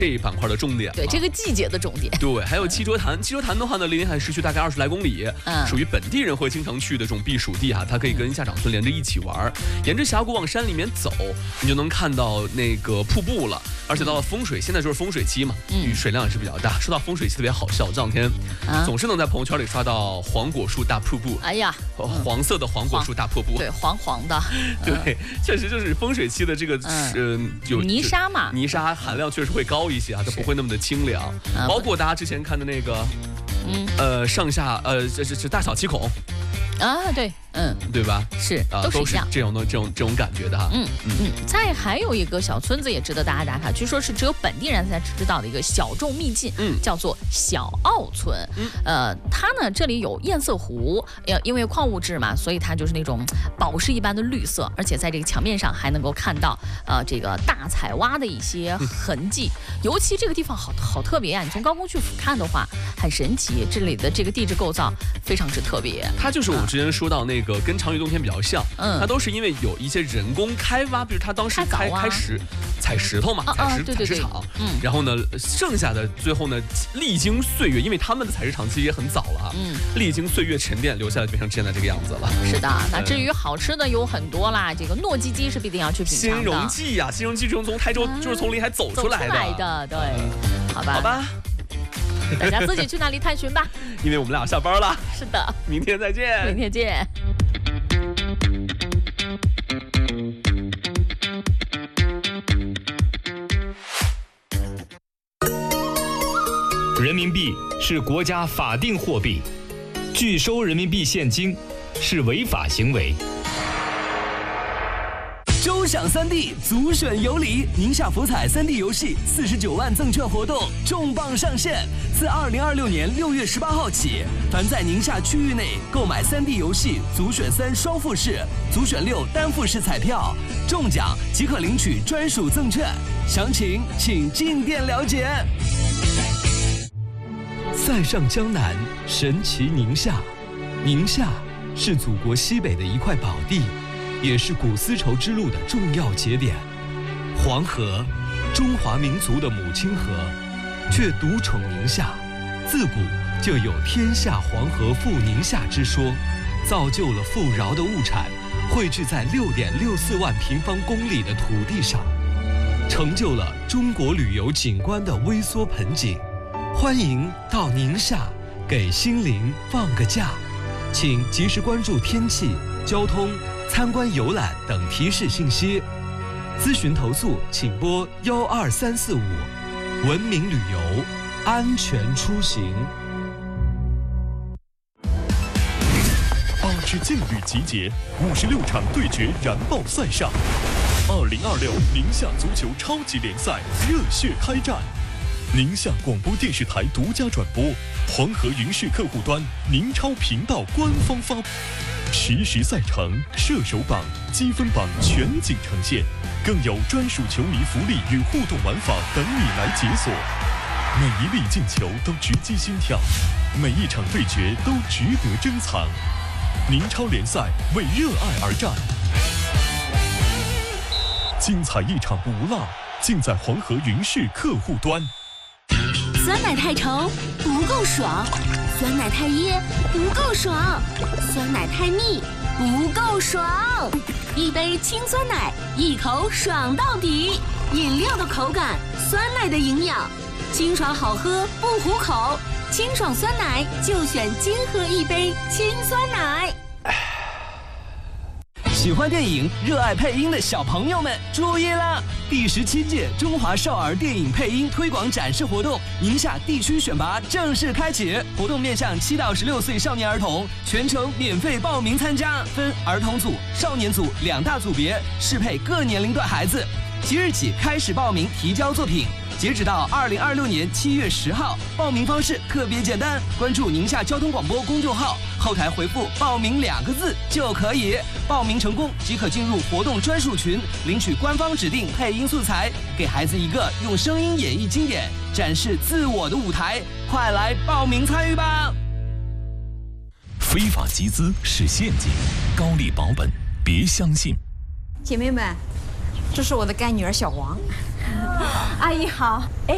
这一板块的重点。 对，这个季节的重点。 对，还有七洲潭。七洲潭的话呢，离临海市区大概20来公里，属于本地人会经常去的这种避暑地哈。它可以跟下长村连着一起玩，沿着峡谷往山里面走，你就能看到那个瀑布了。而且到了风水，现在就是风水期嘛，水量也是比较大。说到风水期特别好笑，这两天总是能在朋友圈里刷到黄果树大瀑布。 哎呀， 黄色的黄果树大瀑布， 对，黄黄的。 对，确实就是风水期的这个有泥沙嘛， 泥沙含量确实会高一些啊，它不会那么的清凉。包括大家之前看的那个，上下这大小七孔。 啊，对， 对吧？ 是， 都是这种感觉的哈。 再还有一个小村子也值得大家打卡，据说是只有本地人才知道的一个小众秘境，叫做小澳村。它呢这里有堰塞湖，因为矿物质嘛，所以它就是那种宝石一般的绿色，而且在这个墙面上还能够看到这个大采挖的一些痕迹。尤其这个地方好特别啊！你从高空去俯瞰的话，很神奇，这里的这个地质构造非常之特别。 它就是我之前说到那个跟长屿洞天比较像，它都是因为有一些人工开挖，比如它当时采石头嘛，采石场，然后呢，剩下的最后呢，历经岁月，因为他们的采石场其实也很早了啊，历经岁月沉淀，留下来变成现在这个样子了。 是的，那至于好吃的有很多啦，这个糯叽叽是必定要去品尝的。 新荣记呀，新荣记从台州就是从临海走出来的， 对，好吧。大家自己去那里探寻吧， 因为我们俩下班了。 是的， 明天再见。 明天见。 人民币是国家法定货币，拒收人民币现金是违法行为。 周享3D足选有礼，宁夏福彩3D 游戏49万赠券活动重磅上线，自2026年6月18号起，凡在宁夏区域内购买3D 游戏足选3双复式、足选6单复式彩票，中奖即可领取专属赠券，详情请进店了解。塞上江南，神奇宁夏。宁夏是祖国西北的一块宝地，也是古丝绸之路的重要节点。黄河，中华民族的母亲河，却独宠宁夏。自古就有天下黄河赴宁夏之说，造就了富饶的物产汇聚在6.64万平方公里的土地上，成就了中国旅游景观的微缩盆景。欢迎到宁夏给心灵放个假，请及时关注天气、交通、参观游览等提示信息。咨询投诉请拨12345。文明旅游，安全出行。 8支劲旅集结，56场对决燃爆赛上，2026宁夏足球超级联赛热血开战。宁夏广播电视台独家转播，黄河云视客户端、宁超频道官方发布，实时赛程、射手榜、积分榜全景呈现，更有专属球迷福利与互动玩法等你来解锁。每一粒进球都直击心跳，每一场对决都值得珍藏。宁超联赛为热爱而战，精彩一场不落，尽在黄河云视客户端。 酸奶太稠不够爽，酸奶太噎不够爽，酸奶太腻不够爽。一杯清酸奶，一口爽到底。饮料的口感，酸奶的营养，清爽好喝不糊口，清爽酸奶就选金河一杯清酸奶。 喜欢电影、热爱配音的小朋友们注意啦！第17届中华少儿电影配音推广展示活动宁夏地区选拔正式开启，活动面向7到16岁少年儿童，全程免费报名参加，分儿童组、少年组2大组别，适配各年龄段孩子。即日起开始报名提交作品，截止到2026年7月10号。报名方式特别简单，关注宁夏交通广播公众号，后台回复报名2个字就可以。报名成功即可进入活动专属群，领取官方指定配音素材，给孩子一个用声音演绎经典、展示自我的舞台。快来报名参与吧！ 非法集资是陷阱，高利保本别相信。 姐妹们，这是我的干女儿小王。 阿姨好。哎，